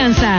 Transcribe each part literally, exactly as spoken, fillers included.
confianza.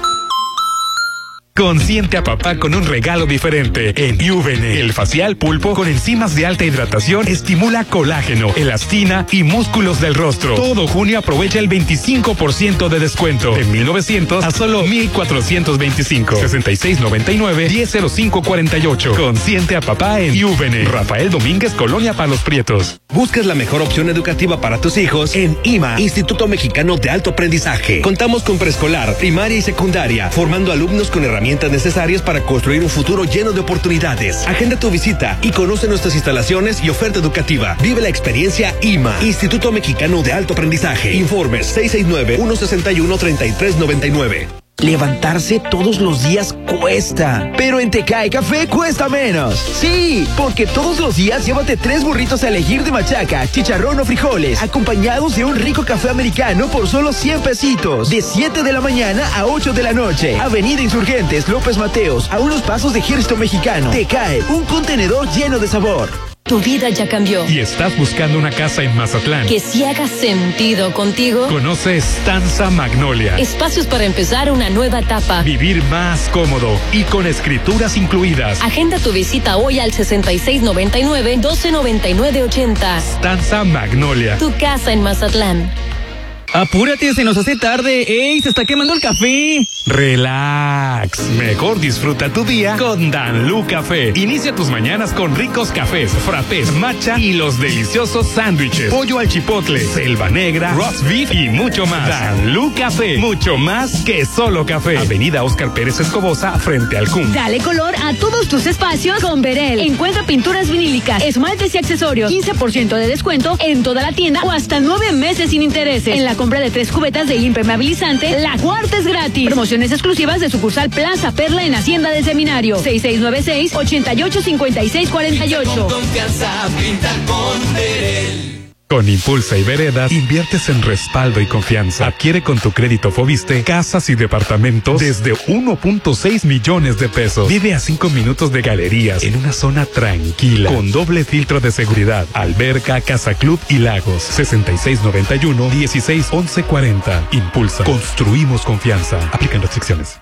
Consiente a papá con un regalo diferente en Juvene. El facial pulpo con enzimas de alta hidratación estimula colágeno, elastina y músculos del rostro. Todo junio aprovecha el veinticinco por ciento de descuento. De mil novecientos a solo mil cuatrocientos veinticinco. sesenta y seis noventa y nueve, diez cero cinco cuarenta y ocho. Consiente a papá en Juvene. Rafael Domínguez, Colonia Palos Prietos. Buscas la mejor opción educativa para tus hijos en I M A, Instituto Mexicano de Alto Aprendizaje. Contamos con preescolar, primaria y secundaria, formando alumnos con herramientas necesarias para construir un futuro lleno de oportunidades. Agenda tu visita y conoce nuestras instalaciones y oferta educativa. Vive la experiencia I M A, Instituto Mexicano de Alto Aprendizaje. Informes seis seis nueve, uno seis uno, tres tres nueve nueve. Levantarse todos los días cuesta, pero en Tecae Café cuesta menos. Sí, porque todos los días llévate tres burritos a elegir de machaca, chicharrón o frijoles, acompañados de un rico café americano por solo cien pesitos. De siete de la mañana a ocho de la noche. Avenida Insurgentes, López Mateos, a unos pasos de Ejército Mexicano. Tecae, un contenedor lleno de sabor. Tu vida ya cambió. ¿Y estás buscando una casa en Mazatlán que sí haga sentido contigo? Conoce Stanza Magnolia. Espacios para empezar una nueva etapa. Vivir más cómodo y con escrituras incluidas. Agenda tu visita hoy al sesenta y seis noventa y nueve, doce noventa y nueve ochenta. Stanza Magnolia. Tu casa en Mazatlán. Apúrate, se nos hace tarde. ¡Ey, se está quemando el café! Relax. Mejor disfruta tu día con Danlú Café. Inicia tus mañanas con ricos cafés, frappés, matcha y los deliciosos sándwiches. Pollo al chipotle, selva negra, roast beef y mucho más. Danlú Café. Mucho más que solo café. Avenida Óscar Pérez Escobosa, frente al C U M. Dale color a todos tus espacios con Verel. Encuentra pinturas vinílicas, esmaltes y accesorios. quince por ciento de descuento en toda la tienda o hasta nueve meses sin intereses. En la compra de tres cubetas de impermeabilizante, la cuarta es gratis. Promociones exclusivas de sucursal Plaza Perla en Hacienda del Seminario. seis seis nueve seis, ocho ocho cinco seis cuatro ocho. Con confianza, pinta con Verel. Con Impulsa y Veredas, inviertes en respaldo y confianza. Adquiere con tu crédito Foviste casas y departamentos desde uno punto seis millones de pesos. Vive a cinco minutos de galerías en una zona tranquila, con doble filtro de seguridad, alberca, casa club y lagos. sesenta y seis noventa y uno, dieciséis once cuarenta. Impulsa. Construimos confianza. Aplican restricciones.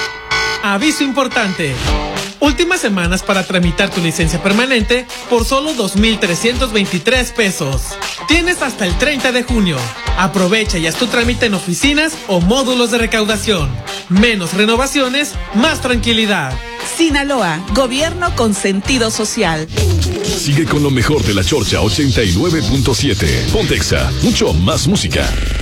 Aviso importante. Últimas semanas para tramitar tu licencia permanente por solo dos mil trescientos veintitrés pesos. Tienes hasta el treinta de junio. Aprovecha y haz tu trámite en oficinas o módulos de recaudación. Menos renovaciones, más tranquilidad. Sinaloa, gobierno con sentido social. Sigue con lo mejor de la Chorcha ochenta y nueve punto siete. Pontexa, mucho más música.